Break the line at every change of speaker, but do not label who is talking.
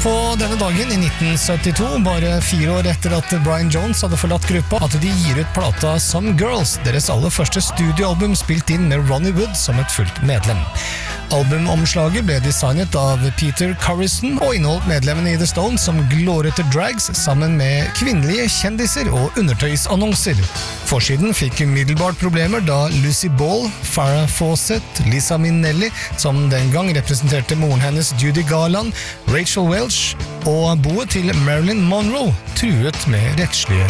På denne dagen i 1972, bare 4 år etter at Brian Jones hadde forlatt gruppa, at de gir ut plata Some Girls, deres aller første studioalbum spilt inn med Ronnie Wood som et fullt medlem. Albumomslaget ble designet av Peter Carrison og inneholdt medlemmene i The Stones som glårete drags sammen med kvinnelige kjendiser og undertøysannonser. Forsiden fikk umiddelbart problemer da Lucy Ball, Farrah Fawcett, Lisa Minnelli, som den gang representerte moren hennes Judy Garland, Rachel Welch og boet til Marilyn Monroe truet med rettslige